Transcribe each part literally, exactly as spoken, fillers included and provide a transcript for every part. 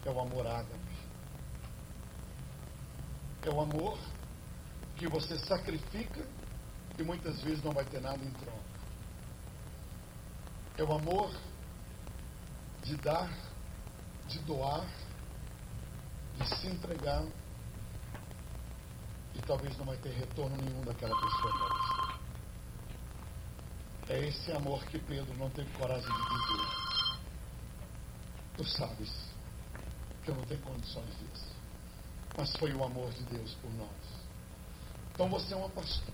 É o amor ágape. É o amor que você sacrifica e muitas vezes não vai ter nada em troca. É o amor de dar, de doar, de se entregar, e talvez não vai ter retorno nenhum daquela pessoa para você. É esse amor que Pedro não teve coragem de dizer. Tu sabes que eu não tenho condições disso. Mas foi o amor de Deus por nós. Então você é uma pastora,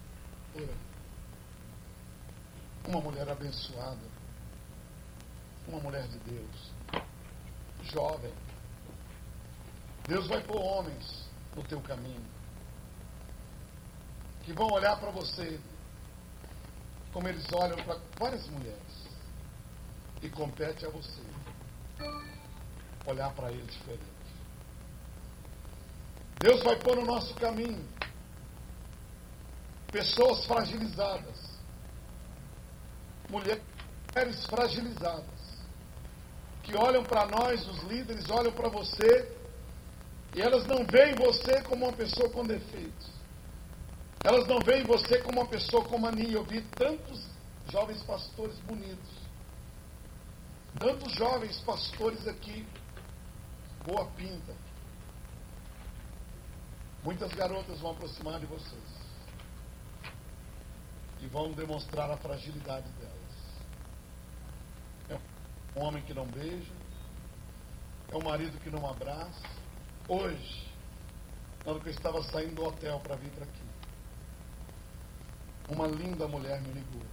uma mulher abençoada, uma mulher de Deus, jovem. Deus vai pôr homens no teu caminho, que vão olhar para você como eles olham para várias mulheres, e compete a você olhar para eles diferente. Deus vai pôr no nosso caminho pessoas fragilizadas, mulheres fragilizadas, que olham para nós, os líderes, olham para você, e elas não veem você como uma pessoa com defeitos. Elas não veem você como uma pessoa com mania. Eu vi tantos jovens pastores bonitos, tantos jovens pastores aqui, boa pinta. Muitas garotas vão aproximar de vocês e vão demonstrar a fragilidade delas. É um homem que não beija, é um marido que não abraça. Hoje, na hora que eu estava saindo do hotel para vir para aqui, uma linda mulher me ligou.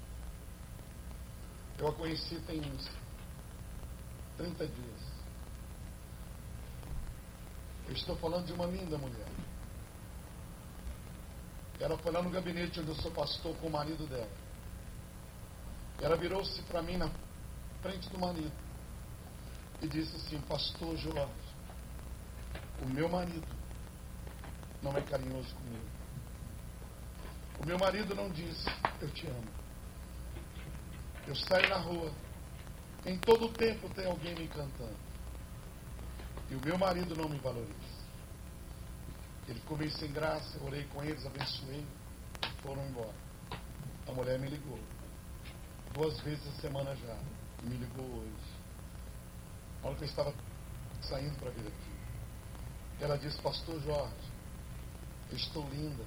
Eu a conheci tem uns trinta dias. Eu estou falando de uma linda mulher. Ela foi lá no gabinete onde eu sou pastor com o marido dela. Ela virou-se para mim na frente do marido e disse assim: pastor Jorge, o meu marido não é carinhoso comigo. O meu marido não diz eu te amo. Eu saio na rua, em todo o tempo tem alguém me cantando, e o meu marido não me valoriza. Ele ficou meio sem graça, eu orei com eles, abençoei, foram embora. A mulher me ligou duas vezes a semana já, e me ligou hoje. Na hora que eu estava saindo para vir aqui, ela disse: pastor Jorge, eu estou linda.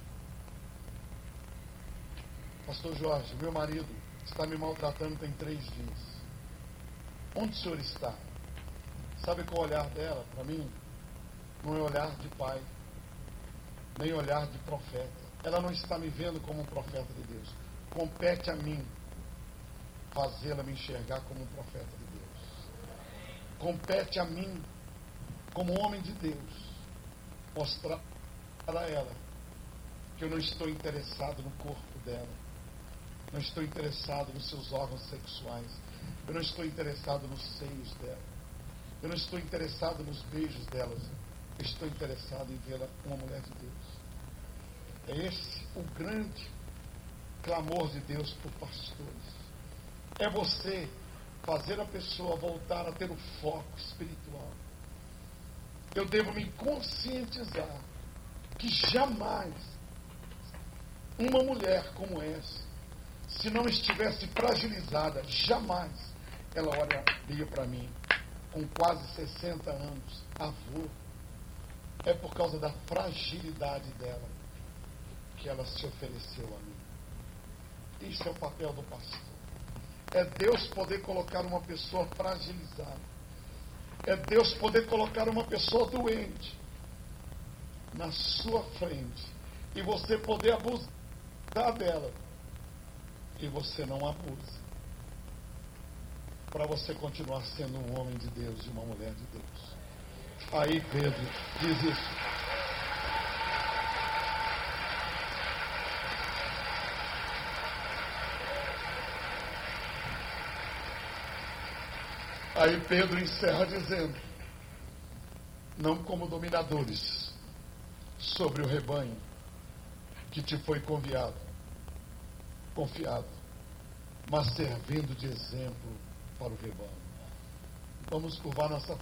Pastor Jorge, meu marido está me maltratando tem três dias. Onde o senhor está? Sabe qual é o olhar dela para mim? Não é olhar de pai, nem olhar de profeta. Ela não está me vendo como um profeta de Deus. Compete a mim fazê-la me enxergar como um profeta de Deus. Compete a mim, como homem de Deus, mostrar para ela que eu não estou interessado no corpo dela, não estou interessado nos seus órgãos sexuais, eu não estou interessado nos seios dela, eu não estou interessado nos beijos delas, eu estou interessado em vê-la uma mulher de Deus. É esse o grande clamor de Deus por pastores. É você fazer a pessoa voltar a ter o foco espiritual. Eu devo me conscientizar que jamais uma mulher como essa, se não estivesse fragilizada, jamais ela olharia para mim com quase sessenta anos, avô. É por causa da fragilidade dela que ela se ofereceu a mim. Isso é o papel do pastor. É Deus poder colocar uma pessoa fragilizada. É Deus poder colocar uma pessoa doente na sua frente e você poder abusar dela, e você não abusa, para você continuar sendo um homem de Deus e uma mulher de Deus. Aí Pedro diz isso. Aí Pedro encerra dizendo: não como dominadores sobre o rebanho que te foi confiado, confiado, mas servindo de exemplo para o rebanho. Vamos curvar nossa